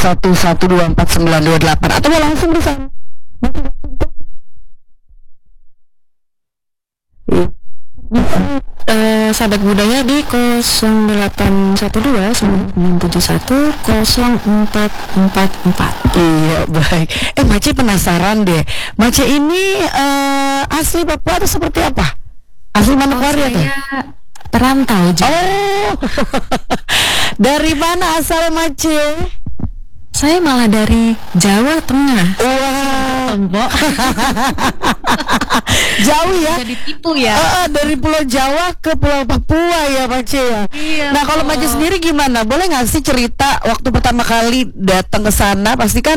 0811124928 atau mau langsung di sana. Sahabat budaya di 0812-971-0444. Iya, baik. Mace penasaran deh. Mace ini asli Papua atau seperti apa? Asli Manokwari atau? Saya perantau juga. Oh. Dari mana asal Mace? Saya malah dari Jawa Tengah. Wah. Jauh ya. Jadi tipu ya. Dari Pulau Jawa ke Pulau Papua ya Mace ya. Iya, nah kalau Mace sendiri gimana? Boleh nggak sih cerita waktu pertama kali datang ke sana? Pasti kan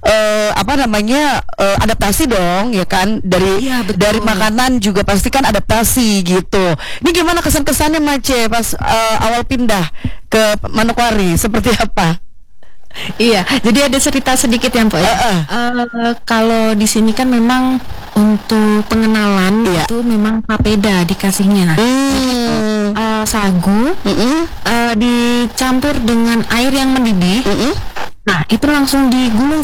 adaptasi dong ya kan, dari Iya, betul. dari makanan juga pasti kan adaptasi gitu. Ini gimana kesan-kesannya Mace pas awal pindah ke Manokwari, seperti apa? Iya, jadi ada cerita sedikit ya Mbak ya. Kalau di sini kan memang untuk pengenalan itu memang papeda dikasihnya. Sagu dicampur dengan air yang mendidih. Nah, itu langsung digulung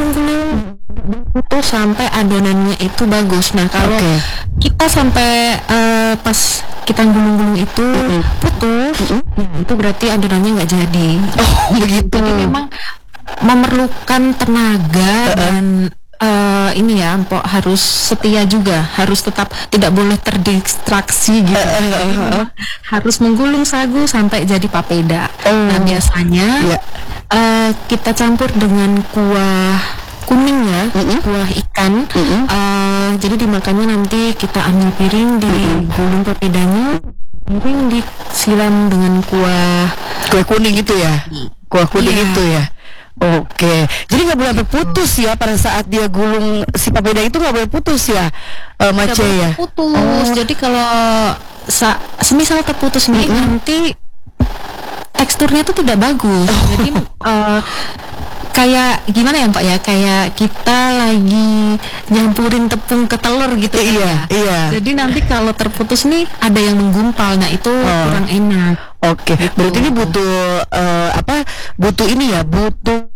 putus sampai adonannya itu bagus. Nah, kalau kita sampai pas kita gulung-gulung itu putus, itu berarti adonannya nggak jadi. Oh, begitu. Jadi memang memerlukan tenaga dan ini ya, Mpok harus setia juga, harus tetap tidak boleh terdistraksi gitu. Harus menggulung sagu sampai jadi papeda. Nah, biasanya kita campur dengan kuah kuning ya, kuah ikan. Jadi dimakannya nanti kita ambil piring, digulung papedanya, piring disiram dengan kuah kuning itu ya, kuah kuning itu ya. Oke, jadi nggak boleh sampai putus ya pada saat dia gulung si papeda itu, nggak boleh putus ya, Mace ya. Putus. Jadi kalau semisal terputus nih, nanti teksturnya itu tidak bagus. Jadi kayak gimana ya Pak ya, kayak kita lagi nyampurin tepung ke telur gitu. Iya. Jadi nanti kalau terputus nih ada yang menggumpal, nah itu kurang enak. Oke, berarti ini butuh butuh